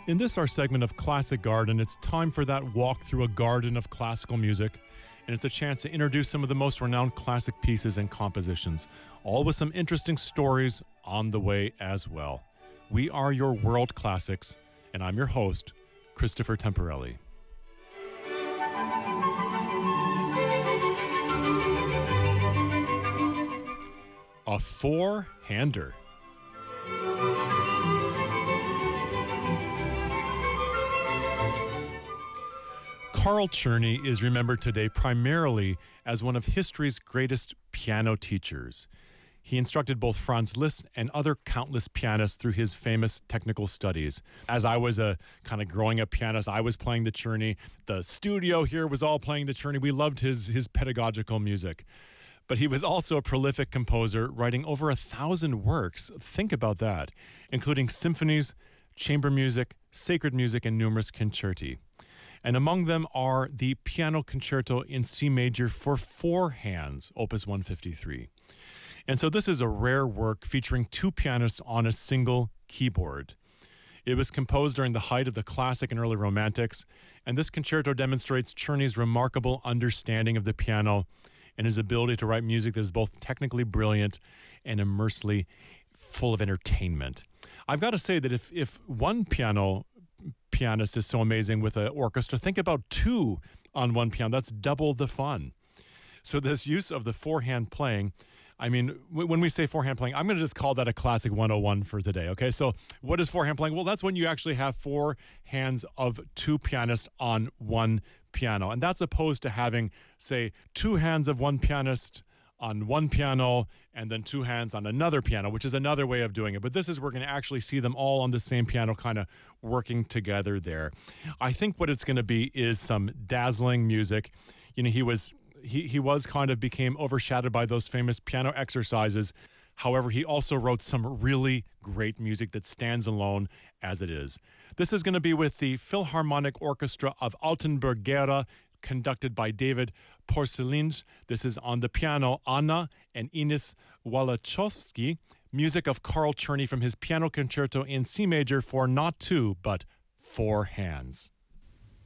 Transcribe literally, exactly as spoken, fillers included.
In this, our segment of Classic Garden, it's time for that walk through a garden of classical music, and it's a chance to introduce some of the most renowned classic pieces and compositions, all with some interesting stories on the way as well. We are your World Classics, and I'm your host, Christopher Temporelli. A four-hander. Carl Czerny is remembered today primarily as one of history's greatest piano teachers. He instructed both Franz Liszt and other countless pianists through his famous technical studies. As I was a kind of growing up pianist, I was playing the Czerny. The studio here was all playing the Czerny. We loved his, his pedagogical music. But he was also a prolific composer, writing over a thousand works. Think about that, including symphonies, chamber music, sacred music, and numerous concerti. And among them are the Piano Concerto in C major for four hands, Opus one fifty-three. And so this is a rare work featuring two pianists on a single keyboard. It was composed during the height of the classic and early romantics, and this concerto demonstrates Czerny's remarkable understanding of the piano and his ability to write music that is both technically brilliant and immersively full of entertainment. I've got to say that if, if one piano pianist is so amazing with an orchestra, think about two on one piano. That's double the fun. So this use of the four-hand playing, I mean, w- when we say four-hand playing, I'm going to just call that a classic one oh one for today, okay? So what is four-hand playing? Well, that's when you actually have four hands of two pianists on one piano. And that's opposed to having, say, two hands of one pianist on one piano and then two hands on another piano, which is another way of doing it. But this is, we're going to actually see them all on the same piano kind of working together there. I think what it's going to be is some dazzling music. You know, he was he he was kind of became overshadowed by those famous piano exercises. However, he also wrote some really great music that stands alone as it is. This is going to be with the Philharmonic Orchestra of Altenburg-Gera, conducted by David Porcelins. This is on the piano, Anna and Ines Wałęczowski, music of Carl Czerny from his Piano Concerto in C major for not two, but four hands.